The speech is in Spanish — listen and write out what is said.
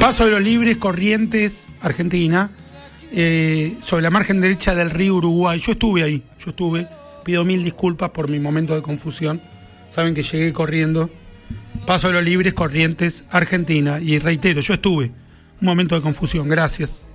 Paso de los Libres, Corrientes, Argentina, sobre la margen derecha del río Uruguay. Yo estuve ahí, pido 1000 disculpas por mi momento de confusión. Saben que llegué corriendo. Paso de los Libres, Corrientes, Argentina. Y reitero, yo estuve. Un momento de confusión, gracias.